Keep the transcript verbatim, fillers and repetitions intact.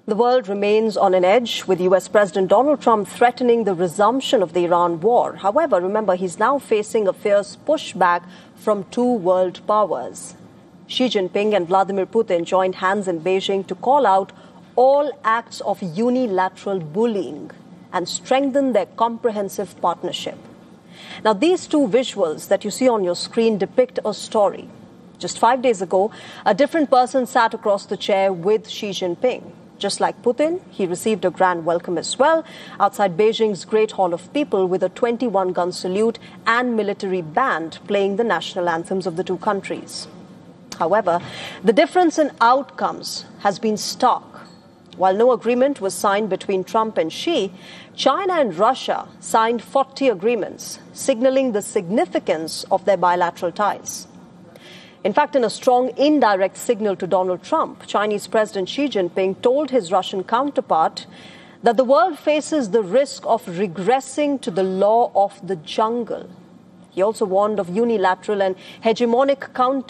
The world remains on an edge, with U S President Donald Trump threatening the resumption of the Iran war. However, remember, he's now facing a fierce pushback from two world powers. Xi Jinping and Vladimir Putin joined hands in Beijing to call out all acts of unilateral bullying and strengthen their comprehensive partnership. Now, these two visuals that you see on your screen depict a story. Just five days ago, a different person sat across the chair with Xi Jinping. Just like Putin, he received a grand welcome as well outside Beijing's Great Hall of People with a twenty-one gun salute and military band playing the national anthems of the two countries. However, the difference in outcomes has been stark. While no agreement was signed between Trump and Xi, China and Russia signed forty agreements, signaling the significance of their bilateral ties. In fact, in a strong indirect signal to Donald Trump, Chinese President Xi Jinping told his Russian counterpart that the world faces the risk of regressing to the law of the jungle. He also warned of unilateral and hegemonic counter